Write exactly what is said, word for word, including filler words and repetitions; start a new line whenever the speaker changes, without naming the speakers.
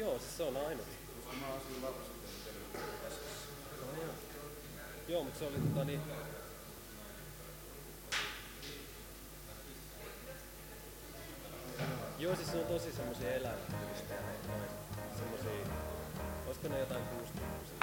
Joo, siis se on ainut.
Koska mä asuin lapsena televisiota Kaskassa.
No, joo. Joo, mutta se oli tota niin... Joo, siis se on tosi semmosia eläintyylistä ja noin. Semmosia... Olisiko ne jotain kuusikymmentä?